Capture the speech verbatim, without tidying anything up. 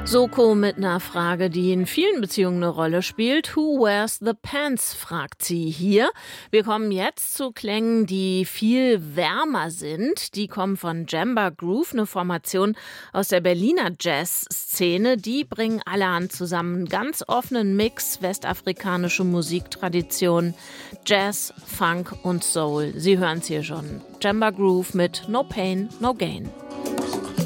Soko mit einer Frage, die in vielen Beziehungen eine Rolle spielt. Who wears the pants, fragt sie hier. Wir kommen jetzt zu Klängen, die viel wärmer sind. Die kommen von Jamba Groove, eine Formation aus der Berliner Jazz-Szene. Die bringen allerhand zusammen, einen ganz offenen Mix, westafrikanische Musiktradition, Jazz, Funk und Soul. Sie hören es hier schon. Jamba Groove mit No Pain, No Gain.